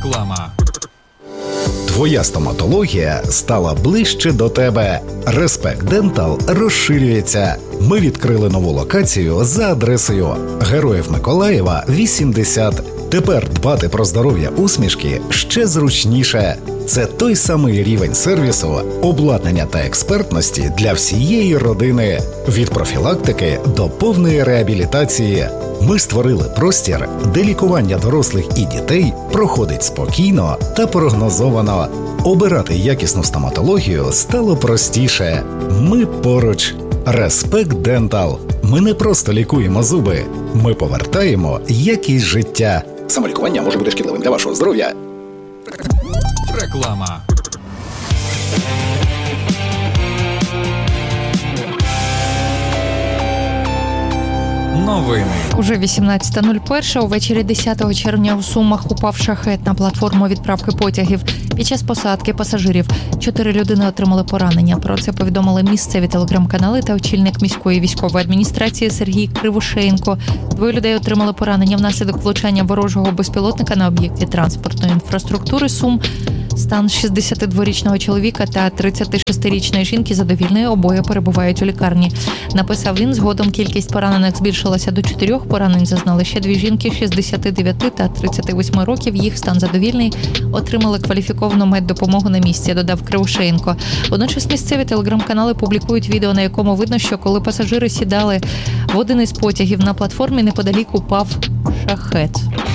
Реклама. Твоя стоматологія стала ближче до тебе. Респект Дентал розширюється. Ми відкрили нову локацію за адресою Героїв Миколаєва, 80. Тепер дбати про здоров'я усмішки ще зручніше. Це той самий рівень сервісу, обладнання та експертності для всієї родини. Від профілактики до повної реабілітації. Ми створили простір, де лікування дорослих і дітей проходить спокійно та прогнозовано. Обирати якісну стоматологію стало простіше. Ми поруч. Респект Дентал. Ми не просто лікуємо зуби. Ми повертаємо якість життя. Самолікування може бути шкідливим для вашого здоров'я. Реклама. Новини. Уже 18:01 увечері 10 червня у Сумах упав шахет на платформу відправки потягів. Під час посадки пасажирів 4 людини отримали поранення. Про це повідомили місцеві телеграм-канали та очільник міської військової адміністрації Сергій Кривошеєнко. 2 людей отримали поранення внаслідок влучання ворожого безпілотника на об'єкті транспортної інфраструктури Сум. Стан 62-річного чоловіка та 36-річної жінки задовільний, обоє перебувають у лікарні. Написав він, згодом кількість поранених збільшилася до 4, поранень зазнали ще 2 жінки 69 та 38 років, їх стан задовільний, отримали кваліфіковану меддопомогу на місці, додав Кривошеєнко. Водночас місцеві телеграм-канали публікують відео, на якому видно, що коли пасажири сідали в один із потягів на платформі, неподалік упав шахет.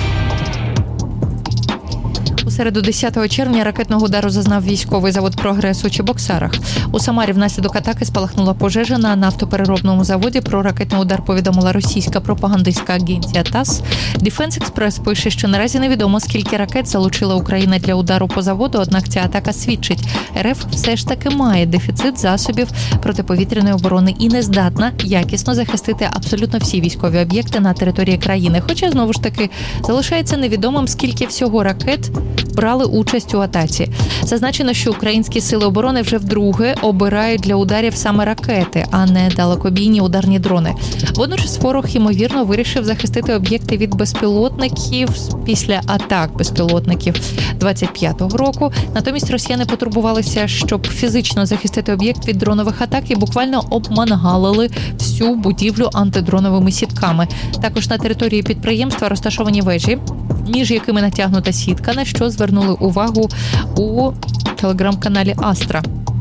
У середу 10 червня ракетного удару зазнав військовий завод «Прогрес» у Чебоксарах. У Самарі внаслідок атаки спалахнула пожежа на нафтопереробному заводі. Про ракетний удар повідомила російська пропагандистська агенція ТАСС. Defense Express пише, що наразі невідомо, скільки ракет залучила Україна для удару по заводу, однак ця атака свідчить, РФ все ж таки має дефіцит засобів протиповітряної оборони і не здатна якісно захистити абсолютно всі військові об'єкти на території країни. Хоча, знову ж таки, залишається невідомим, скільки всього ракет брали участь у атаці. Зазначено, що українські сили оборони вже вдруге обирають для ударів саме ракети, а не далекобійні ударні дрони. Водночас ворог, ймовірно, вирішив захистити об'єкти від безпілотників після атак безпілотників 25-го року. Натомість росіяни потурбувалися, щоб фізично захистити об'єкт від дронових атак і буквально обмангалили всю будівлю антидроновими сітками. Також на території підприємства розташовані вежі, між якими натягнута сітка, на що звернули увагу у телеграм-каналі «Астра».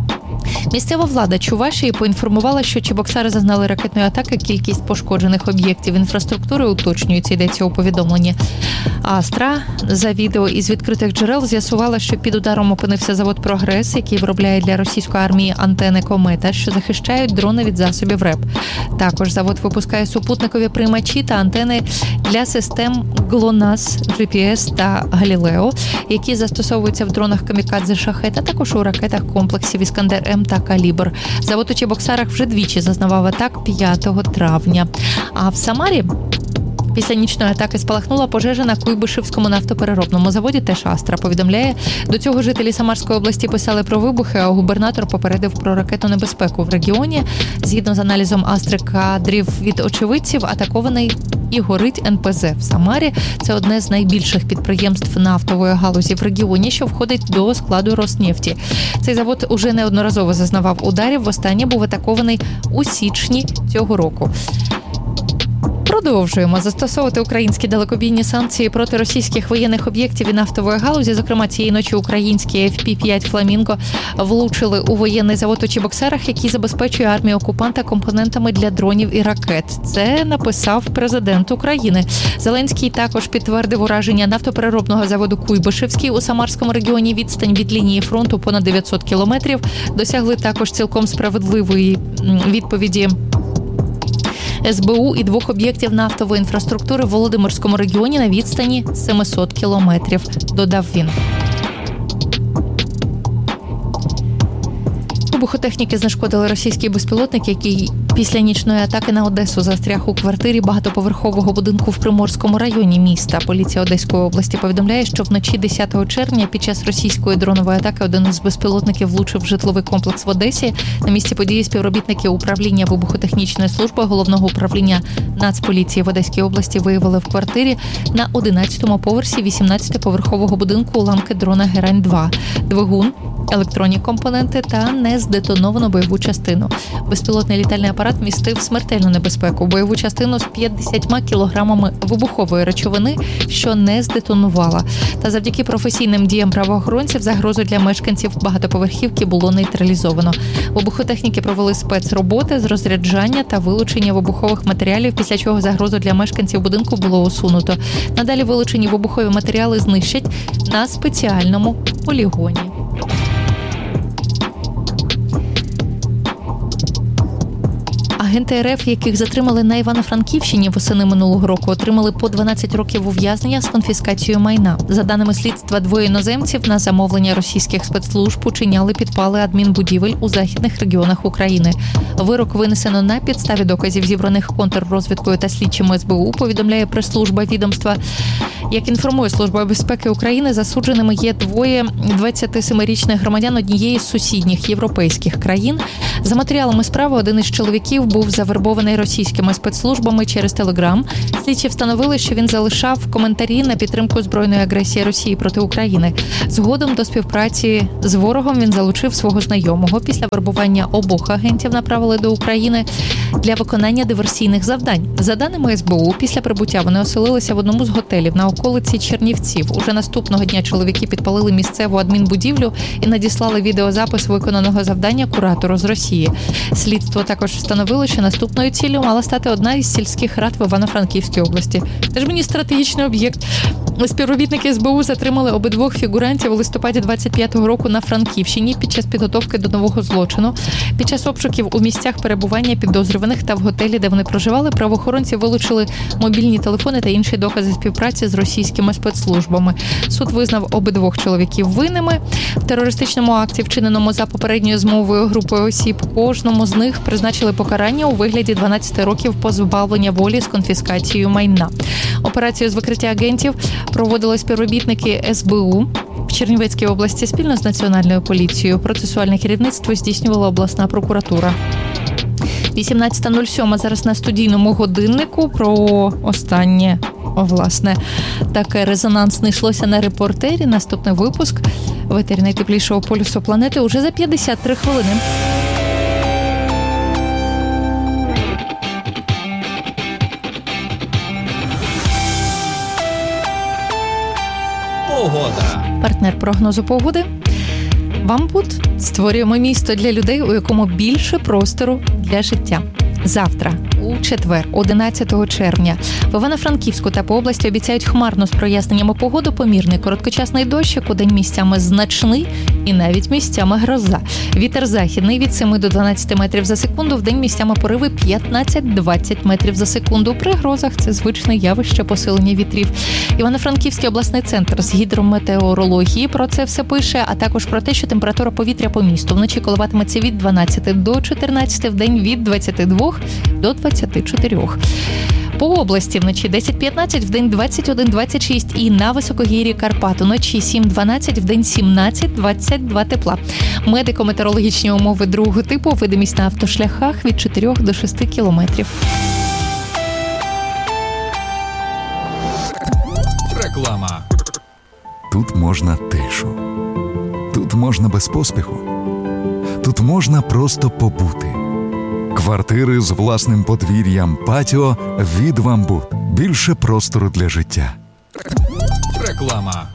Місцева влада Чувашії поінформувала, що Чебоксари зазнали ракетної атаки, кількість пошкоджених об'єктів інфраструктури уточнюється, йдеться у повідомленні. Астра за відео із відкритих джерел з'ясувала, що під ударом опинився завод «Прогрес», який виробляє для російської армії антени «Комета», що захищають дрони від засобів РЕП. Також завод випускає супутникові приймачі та антени для систем ГЛОНАСС, GPS та Галілео, які застосовуються в дронах «Камікадзе Шахет», а також у ракетах комплексів «Іскандер-М» та «Калібр». Завод у Чебоксарах вже двічі зазнавав атак 5 травня. А в Самарі після нічної атаки спалахнула пожежа на Куйбишевському нафтопереробному заводі, теж Астра повідомляє. До цього жителі Самарської області писали про вибухи, а губернатор попередив про ракетну небезпеку в регіоні. Згідно з аналізом Астри кадрів від очевидців, атакований і горить НПЗ в Самарі. Це одне з найбільших підприємств нафтової галузі в регіоні, що входить до складу Роснефті. Цей завод уже неодноразово зазнавав ударів, востаннє був атакований у січні цього року. Продовжуємо застосовувати українські далекобійні санкції проти російських воєнних об'єктів і нафтової галузі. Зокрема, цієї ночі українські FP-5 «Фламінго» влучили у воєнний завод у Чебоксарах, який забезпечує армію окупанта компонентами для дронів і ракет. Це написав президент України. Зеленський також підтвердив ураження нафтопереробного заводу «Куйбишевський» у Самарському регіоні. Відстань від лінії фронту понад 900 кілометрів. Досягли також цілком справедливої відповіді СБУ і 2 об'єктів нафтової інфраструктури в Володимирському регіоні на відстані 700 кілометрів, додав він. Вибухотехніки знешкодили російський безпілотник, який Після нічної атаки на Одесу застряг у квартирі багатоповерхового будинку в Приморському районі міста. Поліція Одеської області повідомляє, що вночі 10 червня під час російської дронової атаки один із безпілотників влучив в житловий комплекс в Одесі. На місці події співробітники управління вибухотехнічної служби Головного управління Нацполіції в Одеській області виявили в квартирі на 11-му поверсі 18-поверхового будинку уламки дрона «Герань-2», двигун, електронні компоненти та нездетоновану бойову частину. Безпілотний літальний апарат містив смертельну небезпеку, бойову частину з 50 кілограмами вибухової речовини, що не здетонувала. Та завдяки професійним діям правоохоронців загрозу для мешканців багатоповерхівки було нейтралізовано. Вибухотехніки провели спецроботи з розряджання та вилучення вибухових матеріалів, після чого загрозу для мешканців будинку було усунуто. Надалі вилучені вибухові матеріали знищать на спеціальному полігоні. Агенти РФ, яких затримали на Івано-Франківщині восени минулого року, отримали по 12 років ув'язнення з конфіскацією майна. За даними слідства, двоє іноземців на замовлення російських спецслужб учиняли підпали адмінбудівель у західних регіонах України. Вирок винесено на підставі доказів, зібраних контррозвідкою та слідчими СБУ, повідомляє прес-служба відомства. Як інформує Служба безпеки України, засудженими є двоє 27-річних громадян однієї з сусідніх європейських країн. За матеріалами справи, один із чоловіків був завербований російськими спецслужбами через Телеграм. Слідчі встановили, що він залишав коментарі на підтримку збройної агресії Росії проти України. Згодом до співпраці з ворогом він залучив свого знайомого. Після вербування обох агентів направили до України для виконання диверсійних завдань. За даними СБУ, після прибуття вони оселилися в одному з готелів на околиці Чернівців. Уже наступного дня чоловіки підпалили місцеву адмінбудівлю і надіслали відеозапис виконаного завдання куратору з Росії. Слідство також встановило, що наступною ціллю мала стати одна із сільських рад в Івано-Франківській області. Теж мені стратегічний об'єкт. Співробітники СБУ затримали обидвох фігурантів у листопаді 25-го року на Франківщині під час підготовки до нового злочину. Під час обшуків у місцях перебування підозрюваних та в готелі, де вони проживали, правоохоронці вилучили мобільні телефони та інші докази співпраці з російськими спецслужбами. Суд визнав обидвох чоловіків винними в терористичному акті, вчиненому за попередньою змовою групою осіб. Кожному з них призначили покарання у вигляді 12 років позбавлення волі з конфіскацією майна. Операцію з викриття агентів проводили співробітники СБУ в Чернівецькій області спільно з Національною поліцією. Процесуальне керівництво здійснювала обласна прокуратура. 18:07 зараз на студійному годиннику. Про останнє, власне, таке резонансне йшлося на Репортері. Наступний випуск в етері найтеплішого полюсу планети уже за 53 хвилини. Погода. Партнер прогнозу погоди «Вамбуд». Створюємо місто для людей, у якому більше простору для життя. Завтра, у четвер, 11 червня, в Івано-Франківську та по області обіцяють хмарну з проясненнями погоду, помірний короткочасний дощик, удень місцями значний і навіть місцями гроза. Вітер західний від 7 до 12 метрів за секунду, вдень місцями пориви 15-20 метрів за секунду. При грозах це звичне явище посилення вітрів. Івано-Франківський обласний центр з гідрометеорології про це все пише, а також про те, що температура повітря по місту вночі коливатиметься від 12 до 14, вдень від 22 до 24. По області вночі 10-15, вдень 21-26 і на високогір'ї Карпат уночі 7-12, вдень 17-22 тепла. Медико-метеорологічні умови другого типу, видимість на автошляхах від 4 до 6 кілометрів. Реклама. Тут можна тишу. Тут можна без поспіху. Тут можна просто побути. Квартири з власним подвір'ям, патіо від «Вамбуд». Більше простору для життя. Реклама.